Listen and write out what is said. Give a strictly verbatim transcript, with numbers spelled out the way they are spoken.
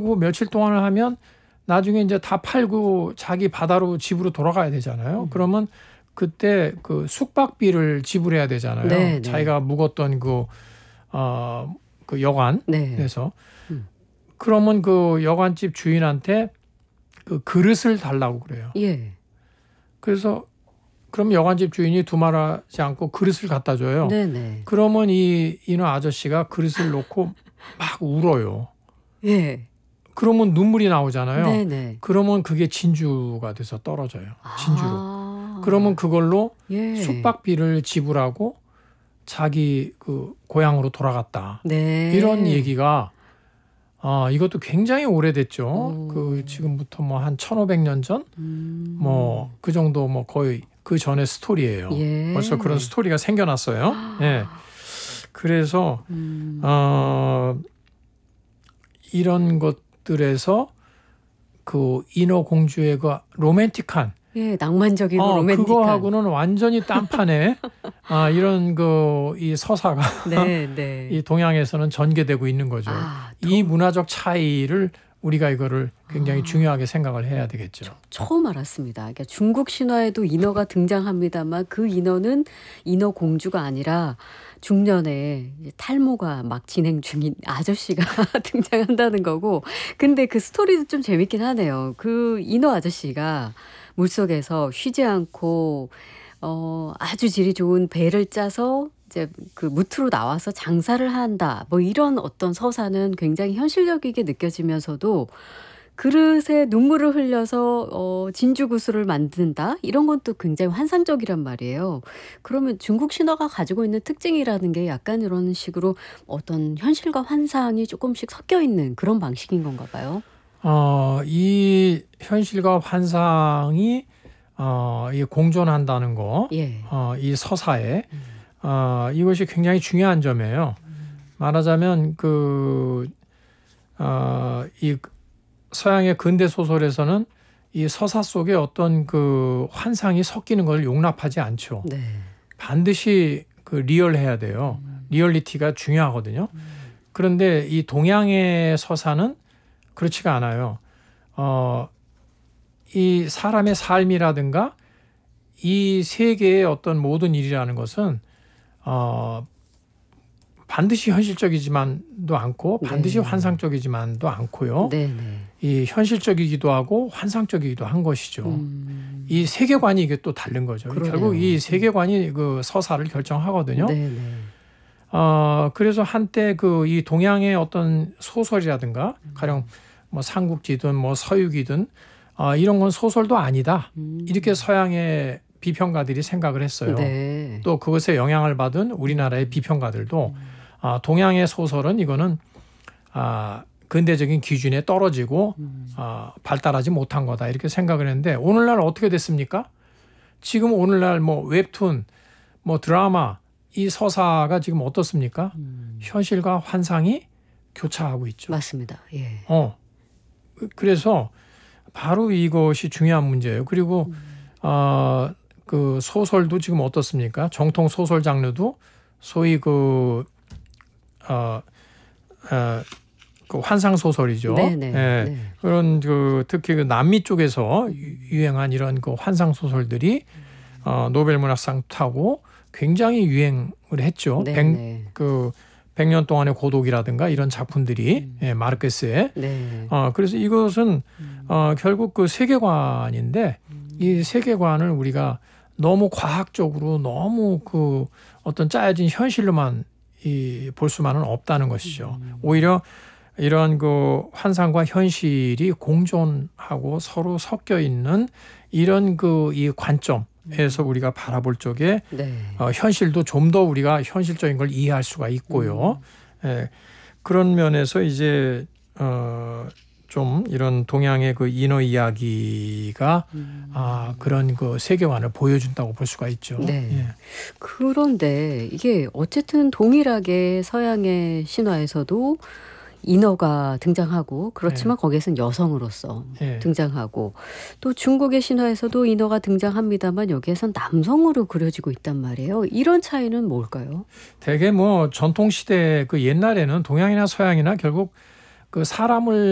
그러고 며칠 동안을 하면 나중에 이제 다 팔고 자기 바다로 집으로 돌아가야 되잖아요. 음. 그러면 그때 그 숙박비를 지불해야 되잖아요. 네, 자기가 네. 묵었던 그, 어, 그 여관에서. 네. 음. 그러면 그 여관집 주인한테 그 그릇을 달라고 그래요. 예. 그래서 그럼 여관집 주인이 두말하지 않고 그릇을 갖다 줘요. 네네. 그러면 이 인어 아저씨가 그릇을 놓고 막 울어요. 예. 그러면 눈물이 나오잖아요. 네네. 그러면 그게 진주가 돼서 떨어져요. 진주로. 아. 그러면 그걸로 예. 숙박비를 지불하고 자기 그 고향으로 돌아갔다. 네. 이런 얘기가 아, 이것도 굉장히 오래됐죠. 오. 그 지금부터 뭐 한 천오백 년 전? 음. 뭐 그 정도 뭐 거의 그 전의 스토리예요. 예. 벌써 그런 스토리가 생겨났어요. 아. 예. 그래서 음. 어, 이런 것들에서 그 인어 공주의 그 로맨틱한 예, 낭만적이고 어, 로맨틱한 그거하고는 완전히 딴판에 아, 이런 그 이 서사가 네, 네. 이 동양에서는 전개되고 있는 거죠. 아, 또... 이 문화적 차이를 우리가 이거를 굉장히 아, 중요하게 생각을 해야 되겠죠. 처음 알았습니다. 그러니까 중국 신화에도 인어가 등장합니다만 그 인어는 인어 공주가 아니라 중년에 탈모가 막 진행 중인 아저씨가 등장한다는 거고. 근데 그 스토리도 좀 재밌긴 하네요. 그 인어 아저씨가 물속에서 쉬지 않고 어, 아주 질이 좋은 배를 짜서 이제 그 무트로 나와서 장사를 한다. 뭐 이런 어떤 서사는 굉장히 현실적이게 느껴지면서도 그릇에 눈물을 흘려서 어, 진주구슬을 만든다. 이런 건 또 굉장히 환상적이란 말이에요. 그러면 중국 신화가 가지고 있는 특징이라는 게 약간 이런 식으로 어떤 현실과 환상이 조금씩 섞여 있는 그런 방식인 건가 봐요. 어, 이 현실과 환상이 어, 이 공존한다는 거, 예. 어, 이 서사에 음. 어, 이것이 굉장히 중요한 점이에요. 음. 말하자면 그 어, 이 서양의 근대 소설에서는 이 서사 속에 어떤 그 환상이 섞이는 걸 용납하지 않죠. 네. 반드시 그 리얼해야 돼요. 음. 리얼리티가 중요하거든요. 음. 그런데 이 동양의 서사는 그렇지가 않아요. 어, 이 사람의 삶이라든가 이 세계의 어떤 모든 일이라는 것은 어, 반드시 현실적이지만도 않고 반드시 네. 환상적이지만도 않고요. 네, 네. 이 현실적이기도 하고 환상적이기도 한 것이죠. 음. 이 세계관이 이게 또 다른 거죠. 그러네요. 결국 이 세계관이 그 서사를 결정하거든요. 네, 네. 어, 그래서 한때 그 이 동양의 어떤 소설이라든가 음. 가령 뭐 삼국지든 뭐 서유기든 어, 이런 건 소설도 아니다. 음. 이렇게 서양의 비평가들이 생각을 했어요. 네. 또 그것에 영향을 받은 우리나라의 비평가들도 음. 아, 동양의 소설은 이거는 아, 근대적인 기준에 떨어지고 음. 아, 발달하지 못한 거다 이렇게 생각을 했는데 오늘날 어떻게 됐습니까? 지금 오늘날 뭐 웹툰, 뭐 드라마 이 서사가 지금 어떻습니까? 음. 현실과 환상이 교차하고 있죠. 맞습니다. 예. 어, 그래서 바로 이것이 중요한 문제예요. 그리고 음. 어, 그 소설도 지금 어떻습니까? 정통 소설 장르도 소위 그 어, 어, 그 환상 소설이죠. 네네. 네. 네. 그런 그 특히 그 남미 쪽에서 유행한 이런 그 환상 소설들이 어, 노벨 문학상 타고 굉장히 유행을 했죠. 백, 그 백 년 동안의 고독이라든가 이런 작품들이 음. 예, 마르케스의. 네. 어, 그래서 이것은 어, 결국 그 세계관인데 음. 이 세계관을 우리가 너무 과학적으로 너무 그 어떤 짜여진 현실로만 이 볼 수만은 없다는 것이죠. 음. 오히려 이러한 그 환상과 현실이 공존하고 서로 섞여 있는 이런 그 이 관점에서 음. 우리가 바라볼 적에 네. 어, 현실도 좀 더 우리가 현실적인 걸 이해할 수가 있고요. 음. 예, 그런 면에서 이제 어, 좀 이런 동양의 그 인어 이야기가 음. 아, 그런 그 세계관을 보여준다고 볼 수가 있죠. 네. 예. 그런데 이게 어쨌든 동일하게 서양의 신화에서도 인어가 등장하고 그렇지만 네. 거기에서는 여성으로서 네. 등장하고 또 중국의 신화에서도 인어가 등장합니다만 여기에선 남성으로 그려지고 있단 말이에요. 이런 차이는 뭘까요? 대개 뭐 전통시대 그 옛날에는 동양이나 서양이나 결국 그 사람을